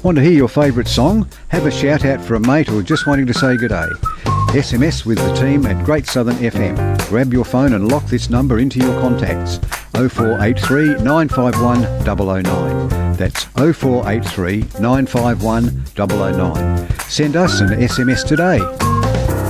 Want to hear your favourite song? Have a shout out for a mate or just wanting to say good day? SMS with the team at Great Southern FM. Grab your phone and lock this number into your contacts. 0483 951 009. That's 0483 951 009. Send us an SMS today.